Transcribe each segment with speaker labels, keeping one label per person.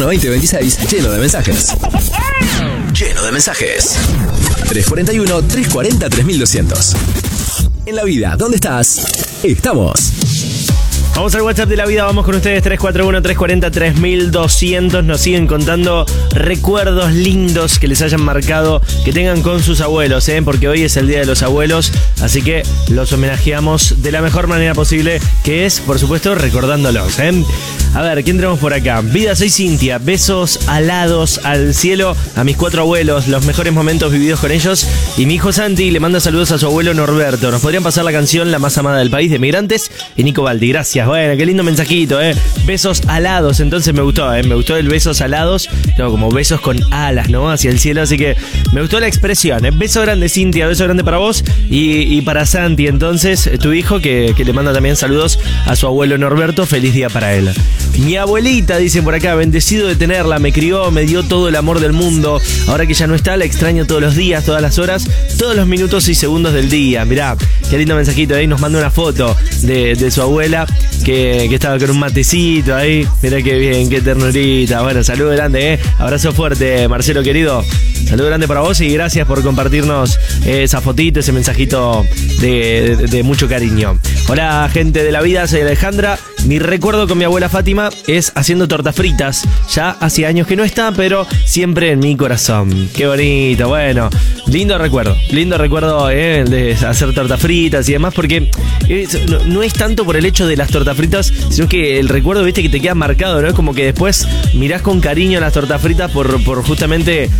Speaker 1: 2026 lleno de mensajes. Lleno de mensajes. 341-340-3200. En la vida, ¿dónde estás? Estamos.
Speaker 2: Vamos al WhatsApp de la vida, vamos con ustedes, 341-340-3200. Nos siguen contando recuerdos lindos que les hayan marcado, que tengan con sus abuelos, porque hoy es el Día de los Abuelos, así que los homenajeamos de la mejor manera posible, que es, por supuesto, recordándolos. A ver, ¿quién tenemos por acá? Vida, soy Cintia, besos alados al cielo a mis 4 abuelos, los mejores momentos vividos con ellos, y mi hijo Santi le manda saludos a su abuelo Norberto. Nos podrían pasar la canción La más amada del país de Migrantes y Nico Baldi, gracias. Bueno, qué lindo mensajito, Besos alados, entonces me gustó, me gustó el besos alados, no, como besos con alas, ¿no? Hacia el cielo, así que me gustó la expresión, Beso grande, Cintia, beso grande para vos y para Santi, entonces, tu hijo, que le manda también saludos a su abuelo Norberto, feliz día para él. Mi abuelita, dicen por acá, bendecido de tenerla, me crió, me dio todo el amor del mundo, ahora que ya no está, la extraño todos los días, todas las horas, todos los minutos y segundos del día. Mirá, qué lindo mensajito, ahí nos manda una foto de su abuela, que estaba con un matecito ahí. Mirá qué bien, qué ternurita. Bueno, saludo grande, abrazo fuerte, Marcelo querido. Saludo grande para vos y gracias por compartirnos esa fotito, ese mensajito de mucho cariño. Hola, gente de la vida, soy Alejandra. Mi recuerdo con mi abuela Fátima es haciendo tortas fritas. Ya hace años que no está, pero siempre en mi corazón. Qué bonito, bueno. Lindo recuerdo de hacer tortas fritas y demás, porque no es tanto por el hecho de las tortas fritas, sino que el recuerdo, viste, que te queda marcado, ¿no? Es como que después mirás con cariño las tortas fritas por justamente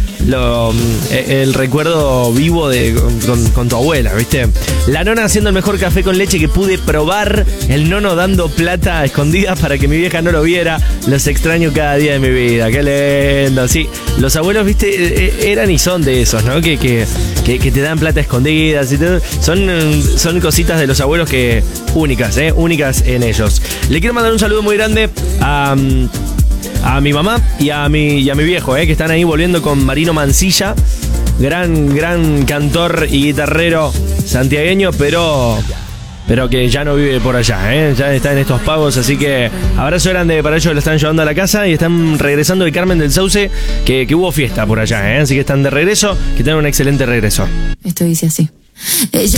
Speaker 2: el recuerdo vivo con tu abuela, ¿viste? La nona haciendo el mejor café con leche que pude probar, el nono dando plata a escondidas para que mi vieja no lo viera. Los extraño cada día de mi vida, qué lindo. Sí, los abuelos, viste, eran y son de esos, ¿no? Que te dan plata a escondidas y todo. Son cositas de los abuelos que únicas en ellos. Le quiero mandar un saludo muy grande a mi mamá y a mi viejo, que están ahí volviendo con Marino Mancilla, gran cantor y guitarrero santiagueño, pero que ya no vive por allá, ya está en estos pagos, así que abrazo grande para ellos, lo están llevando a la casa y están regresando de Carmen del Sauce, que hubo fiesta por allá, así que están de regreso, que tengan un excelente regreso.
Speaker 3: Esto dice así. Ella